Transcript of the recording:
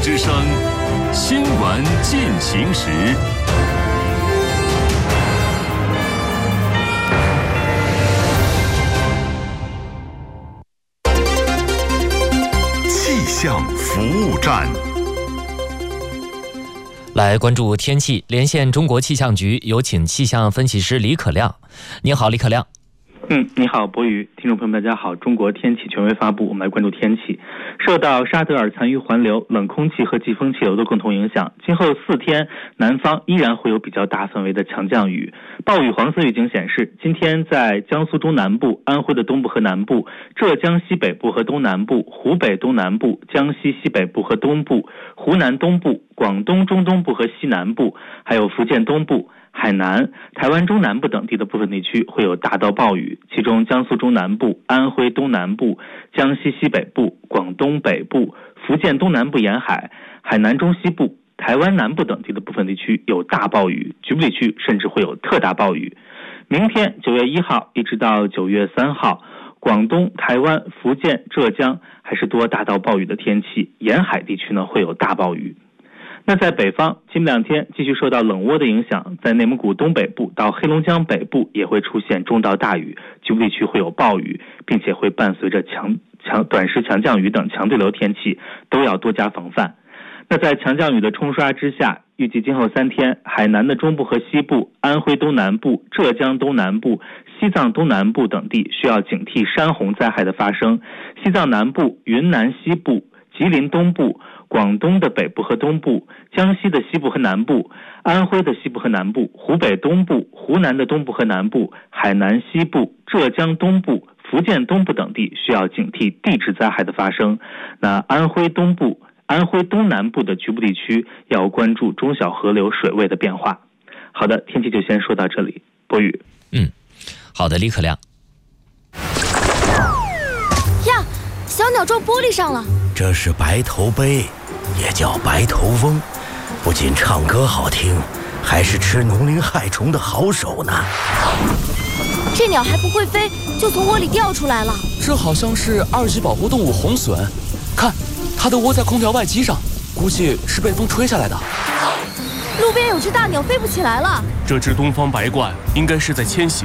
之声，新闻进行时。气象服务站， 来关注天气，连线中国气象局，有请气象分析师李可亮。你好，李可亮。 你好，博宇，听众朋友们，大家好。中国天气权威发布，我们来关注天气。受到沙德尔残余环流、冷空气和季风气流的共同影响，今后4天南方依然会有比较大范围的强降雨。暴雨黄色预警显示，今天在江苏中南部、安徽的东部和南部、浙江西北部和东南部、湖北东南部、江西西北部和东部、湖南东部、广东中东部和西南部，还有福建东部、海南、台湾中南部等地的部分地区会有大到暴雨，其中江苏中南部、安徽东南部、江西西北部、广东北部、福建东南部沿海、海南中西部、台湾南部等地的部分地区有大暴雨，局部地区甚至会有特大暴雨。明天9月1号一直到9月3号，广东、台湾、福建、浙江还是多大到暴雨的天气，沿海地区呢会有大暴雨。那在北方，今明2天继续受到冷涡的影响，在内蒙古东北部到黑龙江北部也会出现中到大雨，局部地区会有暴雨，并且会伴随着短时强降雨等强对流天气，都要多加防范。那在强降雨的冲刷之下，预计今后3天，海南的中部和西部、安徽东南部、浙江东南部、西藏东南部等地需要警惕山洪灾害的发生。西藏南部、云南西部、吉林东部、广东的北部和东部、江西的西部和南部、安徽的西部和南部、湖北东部、湖南的东部和南部、海南西部、浙江东部、福建东部等地需要警惕地质灾害的发生。那安徽东部、安徽东南部的局部地区要关注中小河流水位的变化。好的，天气就先说到这里，播语。 好的，李可亮。 呀，小鸟撞玻璃上了。 这是白头鹎，也叫白头翁，不仅唱歌好听，还是吃农林害虫的好手呢。 这鸟还不会飞，就从窝里掉出来了。 这好像是2级保护动物红隼，看，它的窝在空调外机上，估计是被风吹下来的。 路边有只大鸟飞不起来了。 这只东方白鹳应该是在迁徙，